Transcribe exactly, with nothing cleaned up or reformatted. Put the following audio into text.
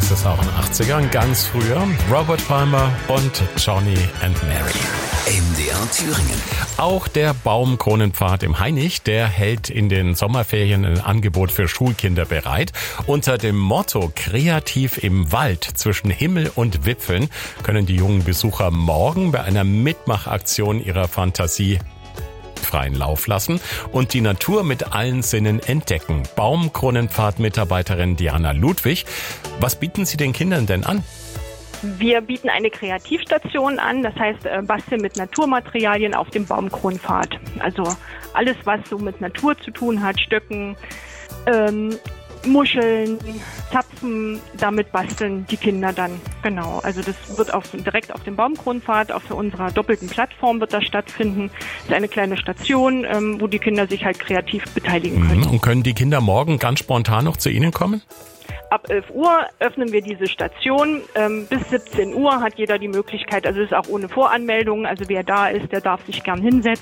ist es auch in den achtzigern, ganz früher. Robert Palmer und Johnny and Mary. M D R Thüringen. Auch der Baumkronenpfad im Hainich, der hält in den Sommerferien ein Angebot für Schulkinder bereit. Unter dem Motto Kreativ im Wald zwischen Himmel und Wipfeln können die jungen Besucher morgen bei einer Mitmachaktion ihrer Fantasie freien Lauf lassen und die Natur mit allen Sinnen entdecken. Baumkronenpfad-Mitarbeiterin Diana Ludwig, was bieten Sie den Kindern denn an? Wir bieten eine Kreativstation an, das heißt äh, basteln mit Naturmaterialien auf dem Baumkronenpfad. Also alles, was so mit Natur zu tun hat, Stöcken, ähm, Muscheln, Zapfen, damit basteln die Kinder dann. Genau, also das wird auf, direkt auf dem Baumkronenpfad, auf unserer doppelten Plattform wird das stattfinden. Das ist eine kleine Station, ähm, wo die Kinder sich halt kreativ beteiligen können. Und können die Kinder morgen ganz spontan noch zu Ihnen kommen? Ab elf Uhr öffnen wir diese Station. Ähm, bis siebzehn Uhr hat jeder die Möglichkeit, also es ist auch ohne Voranmeldung, also wer da ist, der darf sich gern hinsetzen.